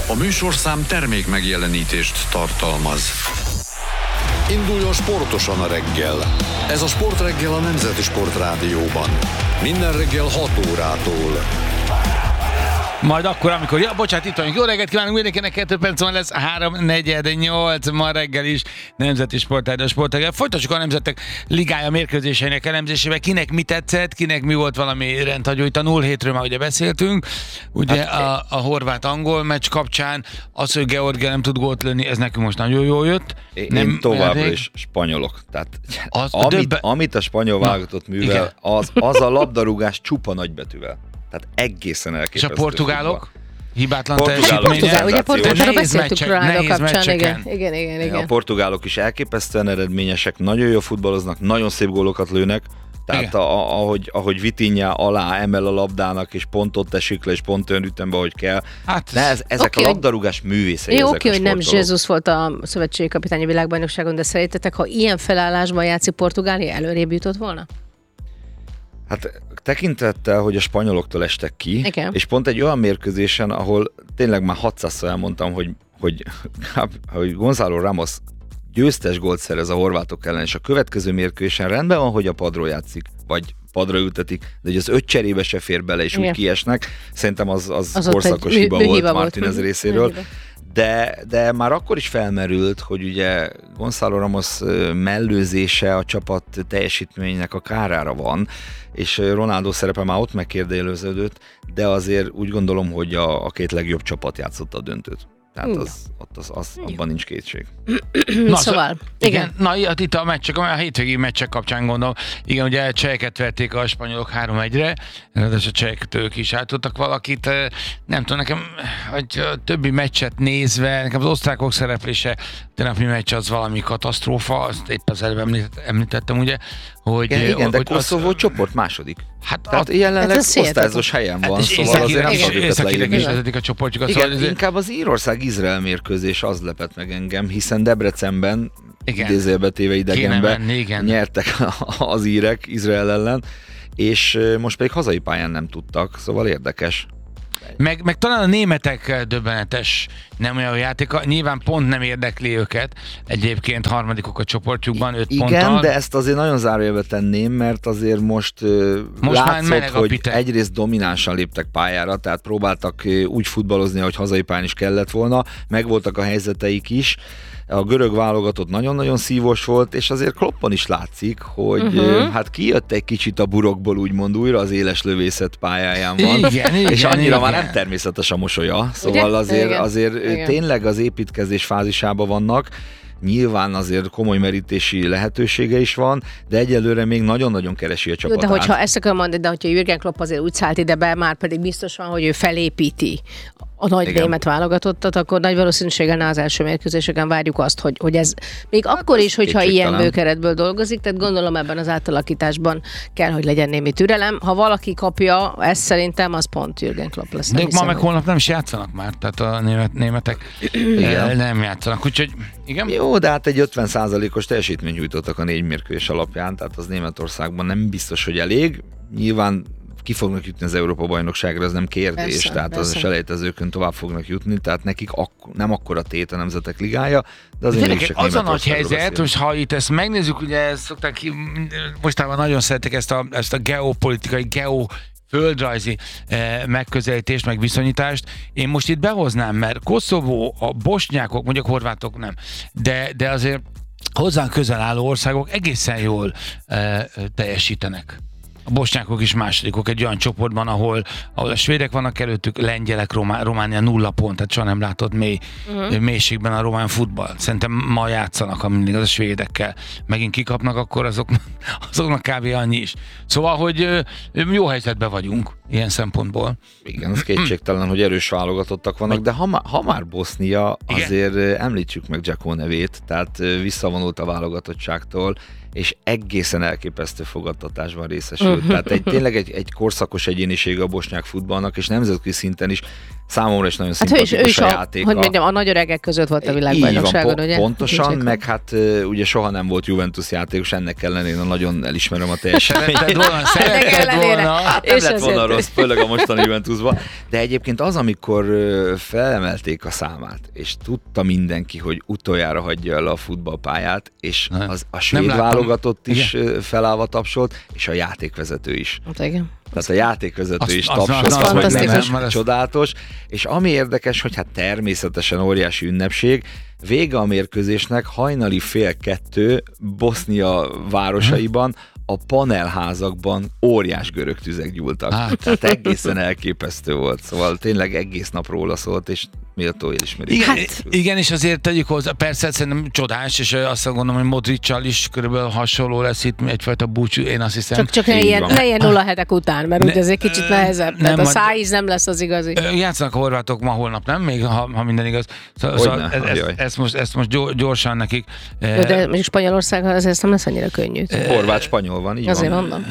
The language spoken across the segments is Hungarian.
A műsorszám termék megjelenítést tartalmaz. Induljon sportosan a reggel. Ez a Sportreggel a Nemzeti Sportrádióban. Minden reggel 6 órától. Majd akkor, amikor... Ja, bocsánat, itt vagyunk. Jó reggelt kívánunk mindenkinek, 2 perc van lesz, 3:48 ma reggel is Nemzeti Sportrádió, Sportreggel. Folytassuk a Nemzetek Ligája mérkőzéseinek elemzésével. Kinek mi tetszett, kinek mi volt valami rendhagyó. Itt a 0-7-ről már ugye beszéltünk. Ugye a horvát-angol meccs kapcsán az, hogy Georgia nem tud gólt lőni, ez nekünk most nagyon jól jött. Én továbbra is spanyolok. Tehát amit a spanyol válogatott művel, az a labdarúgás csupa nagybetűvel. Tehát egészen elképesztő. És a portugálok? Hibátlan teljesítménye. Ugye Portugalról beszéltünk Ronaldo kapcsán, igen. A portugálok is elképesztően eredményesek, nagyon jól futballoznak, nagyon szép gólokat lőnek. Tehát ahogy Vitinha alá emel a labdának, és pont ott esik le, és pont olyan ütembe, ahogy kell. Hát ezek a labdarúgás művészei. Oké, hogy nem Jesus volt a szövetségi kapitány a világbajnokságon, de szerintetek, ha ilyen felállásban játszik Portugália, előrébb jutott volna? Hát tekintettel, hogy a spanyoloktól estek ki, igen. És pont egy olyan mérkőzésen, ahol tényleg már 600-szor elmondtam, hogy Gonzalo Ramos győztes gólt szerez a horvátok ellen, és a következő mérkőzésen rendben van, hogy a padról játszik, vagy padra ültetik, de hogy az 5 cserébe se fér bele, és úgy kiesnek, szerintem az korszakos hiba volt Martínez részéről. De már akkor is felmerült, hogy ugye Gonzalo Ramos mellőzése a csapat teljesítménynek a kárára van, és Ronaldo szerepe már ott megkérdőjeleződött, de azért úgy gondolom, hogy a két legjobb csapat játszotta a döntőt. Tehát abban nincs kétség. Na, szóval, igen. Na, itt a meccsek, a hétvégi meccsek kapcsán gondolom. Igen, ugye cseheket verték a spanyolok 3-1-re, ráadásul a csehek ők is átudtak valakit. Nem tudom, nekem, hogy a többi meccset nézve, nekem az osztrákok szereplése, a napi meccs az valami katasztrófa, azt épp az előbb említettem, ugye, hogy... Igen, de Koszovó csoport második. Tehát jelenleg osztályozós helyen van, szóval azért nem szabad őket leírni. A csoportjukat. Igen, inkább az Írország-Izrael mérkőzés az lepett meg engem, hiszen Debrecenben, idézőjelbe téve idegenben nyertek az írek Izrael ellen, és most pedig hazai pályán nem tudtak, szóval érdekes. Meg talán a németek döbbenetes nem olyan játéka, nyilván pont nem érdekli őket, egyébként harmadikok a csoportjukban 5 ponttal. Igen, de ezt azért nagyon zárójelbe tenném, mert azért most látszott, hogy egyrészt dominánsan léptek pályára, tehát próbáltak úgy futballozni, ahogy hazai pályán is kellett volna, megvoltak a helyzeteik is. A görög válogatott nagyon-nagyon szívós volt, és azért Kloppon is látszik, hogy hát kijött egy kicsit a burokból, úgymond újra az éles lövészet pályáján van, és annyira már nem természetes a mosolya, szóval azért tényleg az építkezés fázisában vannak, nyilván azért komoly merítési lehetősége is van, de egyelőre még nagyon-nagyon keresi a csapatát. De hogyha ezt akarom mondani, de hogyha Jürgen Klopp azért úgy szállt ide be, már pedig biztos van, hogy ő felépíti a nagy német válogatottat, akkor nagy valószínűséggel az első mérkőzéseken várjuk azt, hogy ez még akkor is, hogyha ilyen bőkeretből dolgozik, tehát gondolom ebben az átalakításban kell, hogy legyen némi türelem. Ha valaki kapja, ezt szerintem az pont Jürgen Klopp lesz. De ma meg holnap nem is játszanak már, tehát a németek nem játszanak, úgyhogy igen. Jó, de hát egy 50%-os teljesítményt nyújtottak a 4 mérkőzés alapján, tehát az Németországban nem biztos, hogy elég. Nyilván ki fognak jutni az Európa-bajnokságra, ez nem kérdés, persze, tehát az selejtezőkön tovább fognak jutni, tehát nekik nem akkora tét a Nemzetek Ligája, de azért mégis csak az a nagy helyzet, most ha itt ezt megnézzük, ugye szokták mostában nagyon szeretik ezt a geopolitikai, földrajzi megközelítést, meg viszonyítást. Én most itt behoznám, mert Koszovó, a bosnyákok, mondjuk horvátok nem, de azért hozzánk közel álló országok egészen jól teljesítenek. A bosnyákok is másodikok egy olyan csoportban, ahol a svédek vannak előttük, lengyelek, Románia 0 pont, tehát soha nem látott mélységben a román futball. Szerintem ma játszanak mindig az a svédekkel. Megint kikapnak, akkor azoknak kb. Annyi is. Szóval, hogy jó helyzetben vagyunk ilyen szempontból. Igen, az kétségtelen, hogy erős válogatottak vannak, de ha már Bosznia, azért említsük meg Dzeko nevét, tehát visszavonult a válogatottságtól, és egészen elképesztő fogadtatásban részesült. Tehát tényleg egy korszakos egyéniség a bosnyák futballnak, és nemzetközi szinten is számomra is nagyon szimpatikus a játéka. Hogy mondjam, a nagy öregek között volt a világbajnokságon, ugye? Pontosan, meg hát ugye soha nem volt Juventus játékos, ennek ellenére nagyon elismerem a teljesítményt. Szeretted volna. Hát nem lett volna rossz, főleg a mostani Juventusban. De egyébként az, amikor felemelték a számát, és tudta mindenki, hogy utoljára hagyja el a futballpályát, és a svéd válogatott is felállva tapsolt, és a játékvezető is. Igen. Tehát a játékvezető is tapsolt, hogy nem csodálatos. És ami érdekes, hogy hát természetesen óriási ünnepség, vége a mérkőzésnek hajnali 1:30 Bosznia városaiban a panelházakban óriás görög tüzek gyúltak. Tehát egészen elképesztő volt. Szóval tényleg egész nap róla szólt, és méltó elismerés. Igen, és azért tegyük hozzá, persze szerintem csodás, és azt gondolom, hogy Modric-sal is körülbelül hasonló lesz itt egyfajta búcsú, én azt hiszem. Csak ne ilyen 0 hetek után, mert úgy azért kicsit nehezebb. Tehát a szájíz nem lesz az igazi. Játszanak a horvátok ma, holnap, nem? Még ha minden igaz. Szóval ezt most gyorsan nekik. De mondjuk Spanyolország azért nem lesz annyira könnyű. Horvát-spanyol van, így azért van. mondom.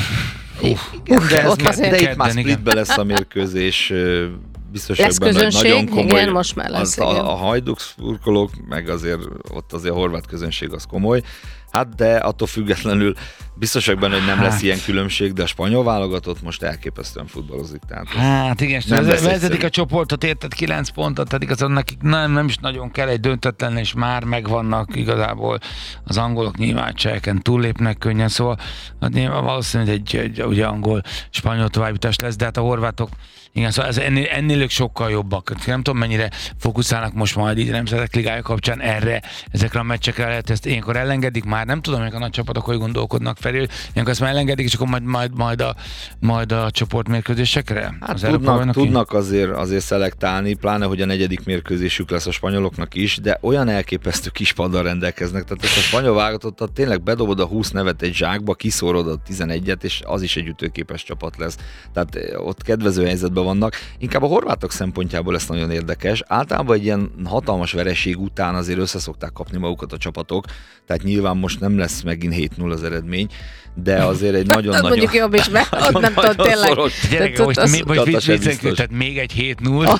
De itt már Splitbe lesz a mérkőzés, biztos, hogy benne nagyon komoly. Igen, most már lesz. A Hajduk szurkolók, meg azért ott azért a horvát közönség az komoly. Hát de attól függetlenül biztos, hogy benne, hogy nem lesz ilyen különbség, de a spanyol válogatott most elképesztően futballozik. Tehát hát igen, vezetik a csoportot, érted 9 pontot, tehát igazán nekik nem is nagyon kell egy döntetlen, és már megvannak igazából az angolok nyilván cseheken túllépnek könnyen, szóval valószínűleg egy ugye angol-spanyol továbbítás lesz, de hát a horvátok igen, szóval ennél ők sokkal jobbak. Nem tudom, mennyire fókuszálnak most majd így nemzetek ligája kapcsán erre, ezekre a meccsekre, lehet ezt ilyenkor ellengedik már, nem tudom, hogy a nagy csapatok hogy gondolkodnak felül, ilyenkor ezt már ellengedik, és akkor majd a csoportmérkőzésekre? Hát tudnak azért szelektálni, pláne, hogy a 4. mérkőzésük lesz a spanyoloknak is, de olyan elképesztő kispaddal rendelkeznek, tehát ezt a spanyol válogatottat tényleg bedobod a 20 nevet egy zsákba, kiszórod a 11-et, és az is egy ütőképes csapat lesz. Tehát ott kedvező helyzetben vannak. Inkább a horvátok szempontjából ez nagyon érdekes. Általában egy ilyen hatalmas vereség után azért összeszokták kapni magukat a csapatok, tehát nyilván most nem lesz megint 7-0 az eredmény, de azért egy nagyon-nagyon... Mondjuk jobb is, mert ott nem tudom tényleg. Gyerekek, most viccenként, tehát még egy 7-0.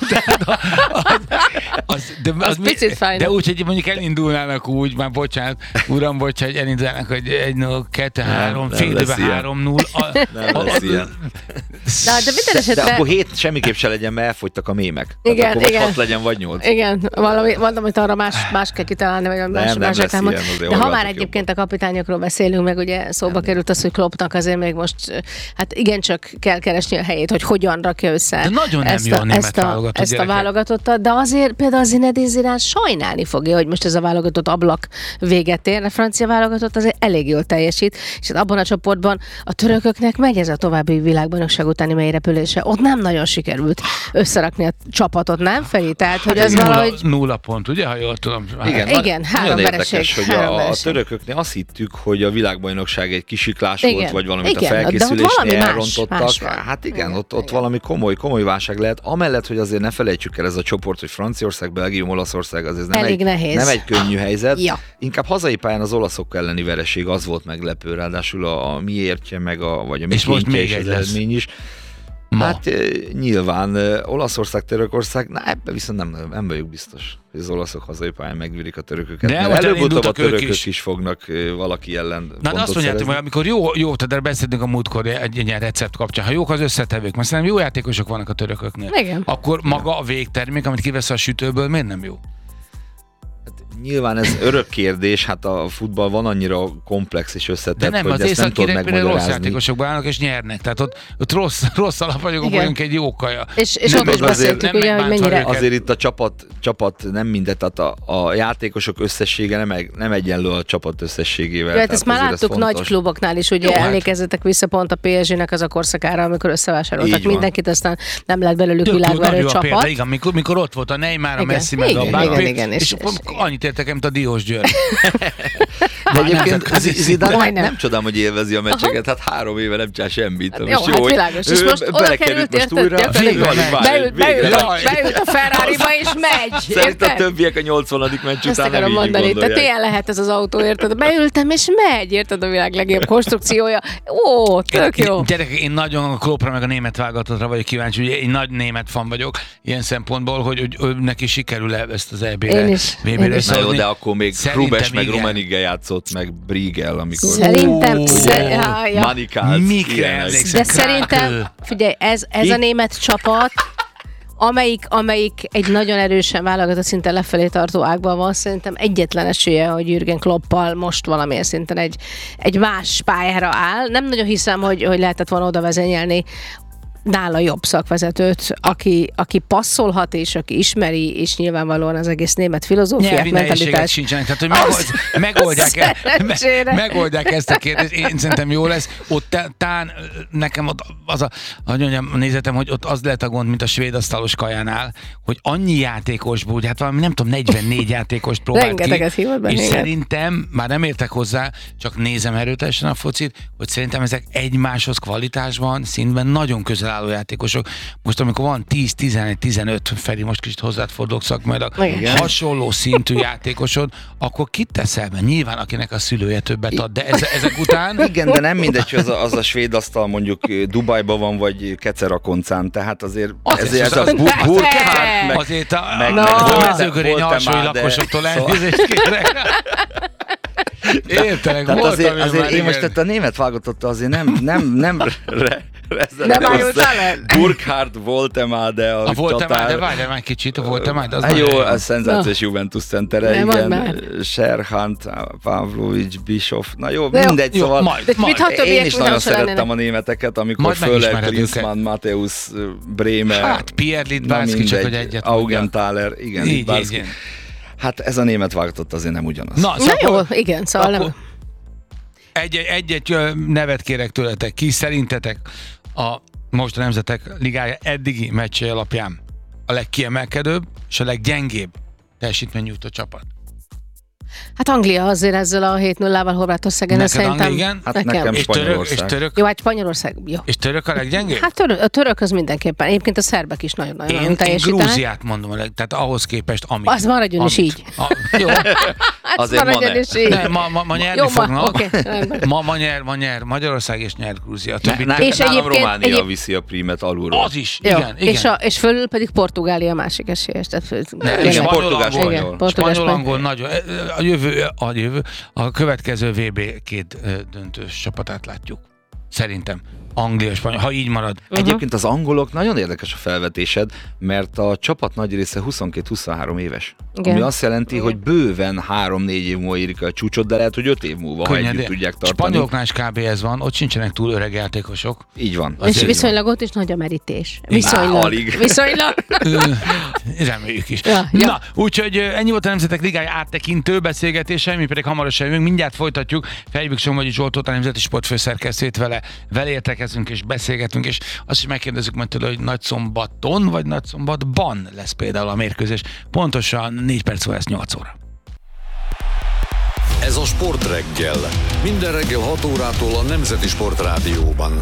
Az picit fájna. De úgy, hogy mondjuk elindulnának úgy, már bocsánat, uram, hogy elindulnának, hogy 1-0, 2-3, fél időben 3-0. Nem lesz ilyen. De minden esetben... De akkor 7 semmiképp se legyen, mert elfogytak a mémek. Igen, akkor vagy 6 legyen, vagy 8. Igen, mondom, hogy arra más kell kitalálni, vagy más értelmet. De ha már egyébként a kapitányokról beszélünk, meg ugye szóba került az, hogy Kloppnak azért még most, hát igencsak kell keresni a helyét, hogy hogyan rakja össze ezt a válogatottat, de azért például az Zinedine Zidane sajnálni fogja, hogy most ez a válogatott ablak véget ér, a francia válogatott azért elég jól teljesít, és abban a csoportban a törököknek megy ez a további világbajnokság utáni mélyrepülése. Ott nem nagyon sikerült összerakni a csapatot, nem Feri? Tehát, hogy az valahogy... 0 pont, ugye, ha jól tudom. Igen, 3 vereség. Hogy a törököknél azt hittük, hogy a világbajnokság egy kisiklás volt, vagy valamit a felkészülésnél elrontottak. Hát igen, ott valami komoly válság lehet. Amellett, hogy azért ne felejtsük el ez a csoport, hogy Franciaország, Belgium, Olaszország, azért nem egy könnyű helyzet. Ja. Inkább hazai pályán az olaszok elleni vereség az volt meglepő, ráadásul a miértje, vagy a mikéntje és az eredmény is. Hát nyilván Olaszország, Törökország, ebben viszont nem vagyok biztos, hogy az olaszok hazai pályán megvérik a törököket. De előbb-utóbb a törökök is fognak valaki ellen pontot azt mondjátok, hogy amikor jó, tehát beszélünk a múltkor egy ilyen recept kapcsán, ha jók az összetevők, mert szerintem jó játékosok vannak a törököknél, igen, akkor maga a végtermék, amit kivesz a sütőből, miért nem jó? Nyilván ez örök kérdés, hát a futball van annyira komplex és összetett, de nem, hogy ezt nem tudod megmagyarázni. Rossz játékosokban állnak és nyernek, tehát ott rossz alapanyagok vagyunk egy jó kaja. És ott is beszéltük, ugye, hogy mennyire... Azért itt a csapat nem mindegy, tehát a játékosok összessége nem egyenlő a csapat összességével. Hát ezt már láttuk nagy kluboknál is, ugye emlékezzetek vissza pont a PSG-nek az a korszakára, amikor összevásároltak mindenkit, aztán nem lett belőlük világverő csapat. Igen, mikor ott volt a Neymar, a Messi, meg a Mbappé, és annyit értek, mint a Diós György. De egyébként Zidane nem. nem csodálom, hogy élvezi a meccseket, hát 3 éve nem csinál semmit. Hát jó, hát világos. És most oda került, beült a Ferrariba, és megy. Szerintem a többiek a 80. meccs után nem így mondani. Tehát ilyen lehet ez az autó, érted? Beültem, és megy, érted, a világ legjobb konstrukciója. Ó, tök jó. Gyerekek, én nagyon a Kloppra meg a német válogatottra vagyok kíváncsi, ugye én nagy német fan vagyok, ilyen szempontból, hogy neki sikerül ezt az EB-re. Na jó, de akkor még Rubes meg Rummenigge játszott, meg Briegel, amikor... Szerintem... Manikált. De szerintem, figyelj, ez a német csapat, amelyik egy nagyon erősen válogatott szinten lefelé tartó ágban van, szerintem egyetlen esélye, hogy Jürgen Kloppal most valamilyen szinten egy más pályára áll. Nem nagyon hiszem, hogy lehetett volna oda vezényelni nála jobb szakvezetőt, aki passzolhat, és aki ismeri, és nyilvánvalóan az egész német filozófiát, mentalitást. Sincsenek, tehát hogy megoldják ezt a kérdést. Én szerintem jó lesz. Ott tán nekem ott az a nézetem, hogy ott az lehet a gond, mint a svéd asztalos kajánál, hogy annyi játékosból, hát valami nem tudom, 44 játékost próbált ki, és szerintem, már nem értek hozzá, csak nézem erőteljesen a focit, hogy szerintem ezek egymáshoz kvalitásban, szintben nagyon közel álló játékosok. Most amikor van 10, 11, 15, Feri, most kicsit hozzád fordulok szakmailag, hasonló szintű játékosod, akkor kit teszel be? Nyilván, akinek a szülője többet ad, de ezek után... Igen, de nem mindegy, hogy az a svéd asztal mondjuk Dubajban van, vagy Kecerakoncán, tehát azért ez a Burkhardt, meg... Azért a mezőgörény alsói lakosoktól elnézést kérek. Értelek, azért én most a német válogatottal azért nem Burkhardt, Woltemade a Woltemade, várjál már kicsit, a Woltemade az jó, a szenzációs Juventus centere, igen, Serhant, Pavlovics, Bischoff, na jó, mindegy, szóval én is nagyon szerettem a németeket, amikor főleg Klinsmann, Matthäus, Bremer, hát Pierre Littbarski, csak hogy egyet Augenthaler, igen, Littbarski. Hát ez a német válogatott azért nem ugyanaz. Na jó, igen, szóval nem. Egy nevet kérek tőletek, ki szerintetek most a Nemzetek Ligája eddigi meccsei alapján a legkiemelkedőbb és a leggyengébb teljesítménynyújtó csapat? Hát Anglia azért ezzel a 7-0-val Horvátországon, szerintem. Igen? Hát nekem Spanyolország. És török? Jó, hát Spanyolország, jó. És török a leggyengébb? Hát a török az mindenképpen. Egyébként a szerbek is nagyon-nagyon teljesítenek. Én Grúziát mondom, tehát ahhoz képest, amit... Az maradjon is így. Jó. Azért maradjon is így. Ma nyerni fognak. Okay, ma nyer Magyarország és nyer Grúzia. És nálam Románia viszi a prímet alulról. Az is, igen. És fölül pedig Portugália a másik esélyes. Spanyol-angol nagyon. A következő VB két döntős csapatát látjuk. Szerintem. Anglia, Spanyol, ha így marad. Egyébként az angolok, nagyon érdekes a felvetésed, mert a csapat nagy része 22-23 éves. Igen. Ami azt jelenti, hogy bőven 3-4 év múlva érik a csúcsot, de lehet, hogy 5 év múlva, ha együtt tudják tartani. Spanyoloknál is kb. Ez van, ott sincsenek túl öreg játékosok. Így van. És viszonylag ott is nagy a merítés. Viszonylag. Reméljük is. Ja. Na, úgyhogy ennyi volt a Nemzetek Ligája áttekintő beszélgetése, mi pedig hamarosan jövünk, mindjárt folytatjuk. Fejbük Somogyi Zsoltót, a Nemzeti Sport főszerkesztőjét, vele értekezünk és beszélgetünk, és azt is megkérdezzük majd tőle, hogy Nagyszombaton vagy Nagyszombatban lesz például a mérkőzés. Pontosan 4 perc lesz 8 óra. Ez a Sport Reggel. Minden reggel 6 órától a Nemzeti Sport Rádióban.